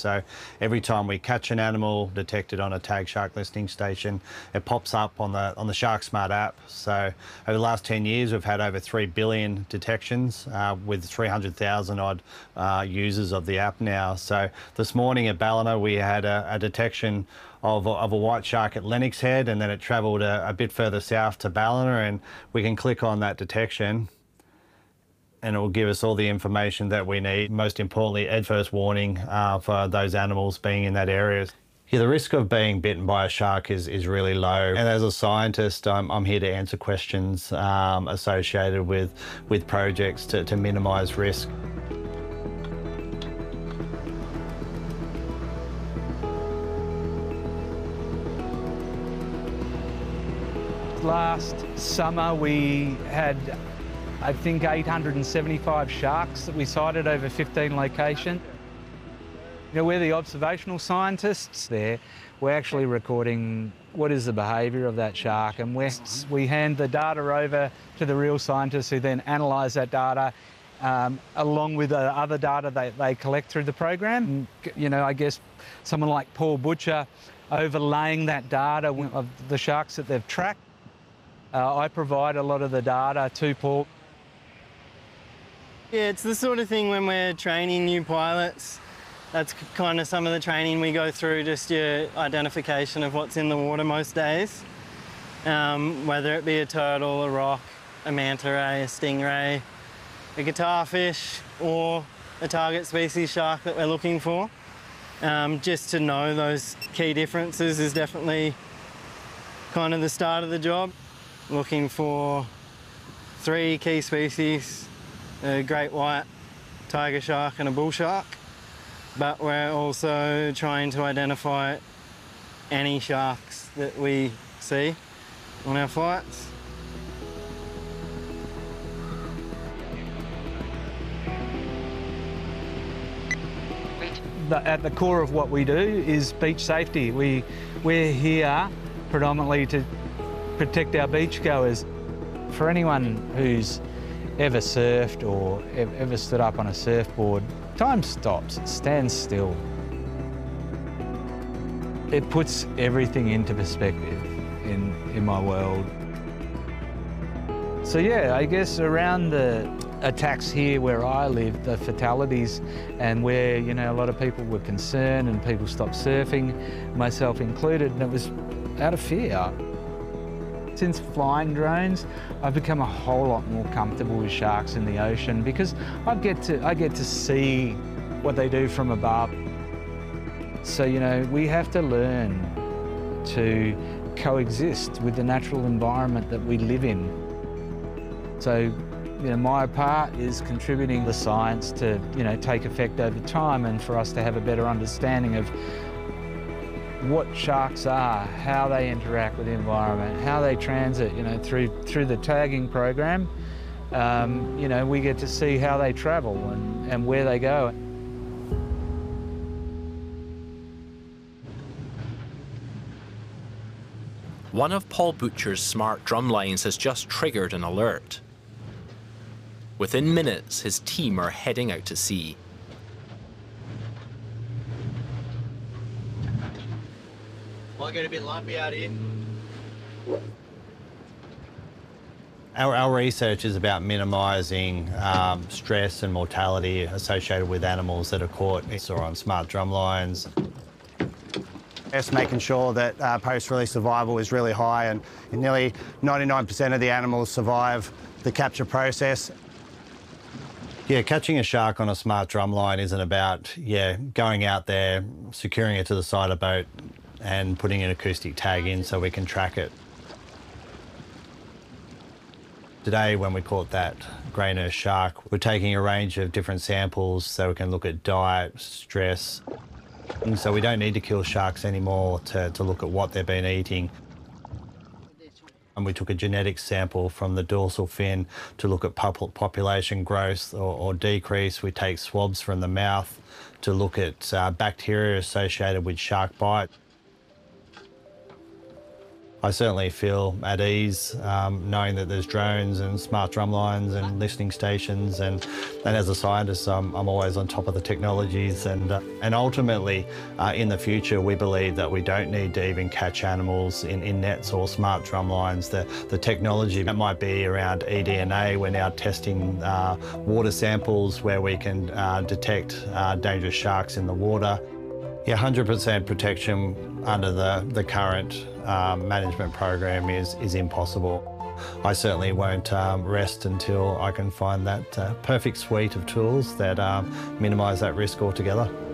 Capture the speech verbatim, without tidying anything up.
So every time we catch an animal detected on a tag shark listing station, it pops up on the on the SharkSmart app. So over the last ten years, we've had over three billion detections uh, with three hundred thousand odd uh, users of the app now. So this morning at Ballina, we had a, a detection of, of a white shark at Lennox Head, and then it travelled a, a bit further south to Ballina, and we can click on that detection and it will give us all the information that we need. Most importantly, adverse warning uh, for those animals being in that area. Yeah, the risk of being bitten by a shark is, is really low. And as a scientist, I'm, I'm here to answer questions um, associated with, with projects to, to minimise risk. Last summer we had, I think, eight hundred seventy-five sharks that we sighted over fifteen locations. You know, we're the observational scientists there. We're actually recording what is the behaviour of that shark, and we we hand the data over to the real scientists who then analyse that data um, along with the other data they, they collect through the program. You know, I guess someone like Paul Butcher overlaying that data of the sharks that they've tracked. Uh, I provide a lot of the data to Paul. Yeah, it's the sort of thing when we're training new pilots, that's kind of some of the training we go through, just your identification of what's in the water most days. Um, whether it be a turtle, a rock, a manta ray, a stingray, a guitarfish, or a target species shark that we're looking for. Um, just to know those key differences is definitely kind of the start of the job. Looking for three key species, a great white tiger shark and a bull shark, but we're also trying to identify any sharks that we see on our flights. The, at the core of what we do is beach safety. We, we're here predominantly to protect our beachgoers. For anyone who's ever surfed or ever stood up on a surfboard, time stops, it stands still. It puts everything into perspective in, in my world. So yeah, I guess around the attacks here where I live, the fatalities, and where, you know, a lot of people were concerned and people stopped surfing, myself included, and it was out of fear. Since flying drones, I've become a whole lot more comfortable with sharks in the ocean because I get to, I get to see what they do from above. So, you know, we have to learn to coexist with the natural environment that we live in. So, you know, my part is contributing the science to, you know, take effect over time and for us to have a better understanding of what sharks are, how they interact with the environment, how they transit, you know, through through the tagging program. Um, you know, we get to see how they travel and, and where they go. One of Paul Butcher's smart drum lines has just triggered an alert. Within minutes, his team are heading out to sea. Might get a bit lumpy out here. Our, our research is about minimising um, stress and mortality associated with animals that are caught or on smart drum lines. Just making sure that uh, post-release survival is really high, and nearly ninety-nine percent of the animals survive the capture process. Yeah, catching a shark on a smart drum line isn't about, yeah, going out there, securing it to the side of a boat and putting an acoustic tag in so we can track it. Today, when we caught that grey nurse shark, we're taking a range of different samples so we can look at diet, stress. And so we don't need to kill sharks anymore to, to look at what they've been eating. And we took a genetic sample from the dorsal fin to look at pop population growth or, or decrease. We take swabs from the mouth to look at uh, bacteria associated with shark bite. I certainly feel at ease um, knowing that there's drones and smart drum lines and listening stations, and, and as a scientist I'm, I'm always on top of the technologies, and, uh, and ultimately uh, in the future we believe that we don't need to even catch animals in, in nets or smart drum lines. The, the technology that might be around e D N A, we're now testing uh, water samples where we can uh, detect uh, dangerous sharks in the water. Yeah, one hundred percent protection under the, the current um, management program is, is impossible. I certainly won't um, rest until I can find that uh, perfect suite of tools that um, minimise that risk altogether.